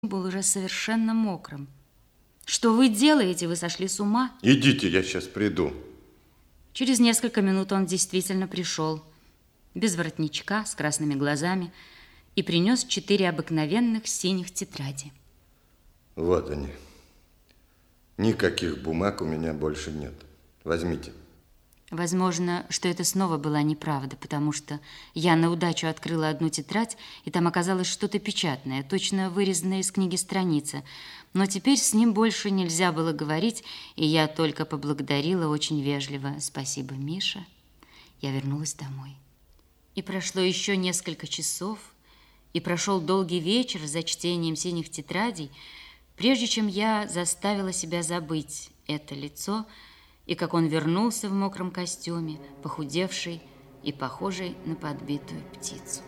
был уже совершенно мокрым. Что вы делаете? Вы сошли с ума? Идите, я сейчас приду. Через несколько минут он действительно пришел, без воротничка, с красными глазами, и принес 4 обыкновенных синих тетради. Вот они. Никаких бумаг у меня больше нет. Возьмите. Возможно, что это снова была неправда, потому что я на удачу открыла одну тетрадь, и там оказалось что-то печатное, точно вырезанная из книги страница. Но теперь с ним больше нельзя было говорить, и я только поблагодарила очень вежливо. «Спасибо, Миша». Я вернулась домой. И прошло еще несколько часов, и прошел долгий вечер за чтением синих тетрадей, прежде чем я заставила себя забыть это лицо, и как он вернулся в мокром костюме, похудевший и похожий на подбитую птицу.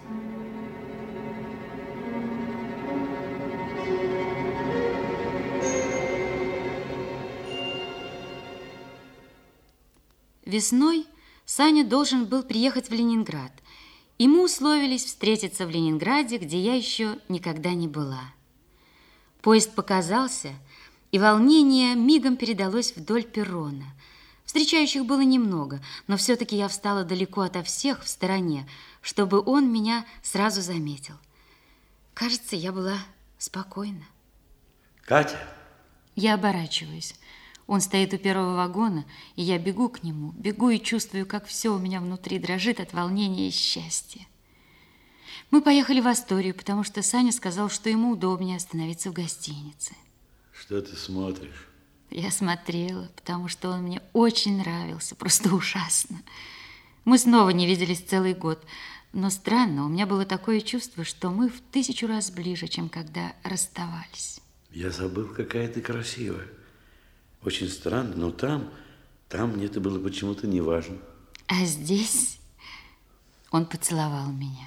Весной Саня должен был приехать в Ленинград, и мы условились встретиться в Ленинграде, где я еще никогда не была. Поезд показался, и волнение мигом передалось вдоль перрона. Встречающих было немного, но все-таки я встала далеко ото всех в стороне, чтобы он меня сразу заметил. Кажется, я была спокойна. Катя? Я оборачиваюсь. Он стоит у первого вагона, и я бегу к нему, бегу и чувствую, как все у меня внутри дрожит от волнения и счастья. Мы поехали в Асторию, потому что Саня сказал, что ему удобнее остановиться в гостинице. Что ты смотришь? Я смотрела, потому что он мне очень нравился, просто ужасно. Мы снова не виделись целый год, но странно, у меня было такое чувство, что мы в 1000 раз ближе, чем когда расставались. Я забыл, какая ты красивая. Очень странно, но там мне это было почему-то не важно. А здесь он поцеловал меня.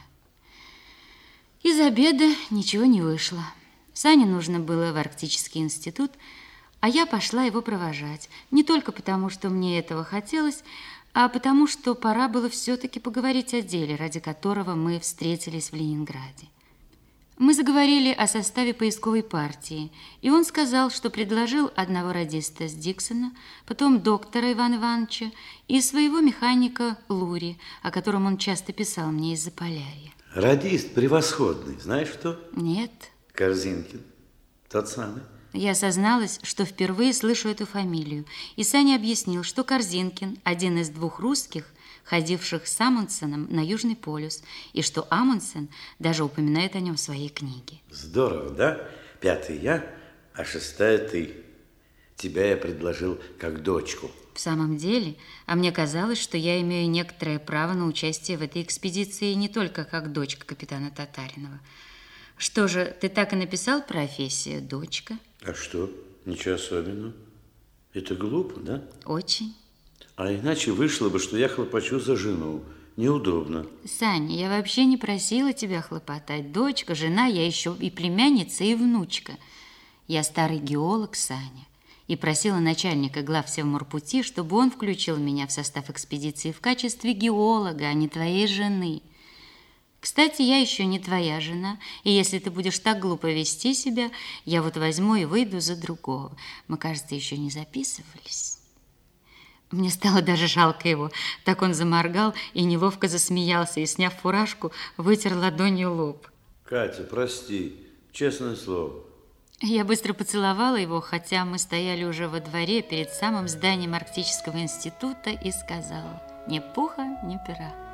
Из обеда ничего не вышло. Сане нужно было в Арктический институт, а я пошла его провожать. Не только потому, что мне этого хотелось, а потому, что пора было все-таки поговорить о деле, ради которого мы встретились в Ленинграде. Мы заговорили о составе поисковой партии, и он сказал, что предложил одного радиста с Диксона, потом доктора Ивана Ивановича и своего механика Лури, о котором он часто писал мне из Заполярья. Радист превосходный, знаешь кто? Нет. Корзинкин, тот самый. Я созналась, что впервые слышу эту фамилию, и Саня объяснил, что Корзинкин – один из 2 русских, ходивших с Амундсеном на Южный полюс, и что Амундсен даже упоминает о нем в своей книге. Здорово, да? 5-й я, а 6-я ты. Тебя я предложил как дочку. В самом деле, а мне казалось, что я имею некоторое право на участие в этой экспедиции не только как дочка капитана Татаринова. Что же, ты так и написал профессию дочка? А что? Ничего особенного. Это глупо, да? Очень. А иначе вышло бы, что я хлопочу за жену. Неудобно. Саня, я вообще не просила тебя хлопотать. Дочка, жена, я еще и племянница, и внучка. Я старый геолог, Саня, и просила начальника главсевморпути, чтобы он включил меня в состав экспедиции в качестве геолога, а не твоей жены. Кстати, я еще не твоя жена, и если ты будешь так глупо вести себя, я вот возьму и выйду за другого. Мы, кажется, еще не записывались. Мне стало даже жалко его. Так он заморгал и неловко засмеялся, и, сняв фуражку, вытер ладонью лоб. Катя, прости, честное слово. Я быстро поцеловала его, хотя мы стояли уже во дворе перед самым зданием Арктического института, и сказала: ни пуха, ни пера.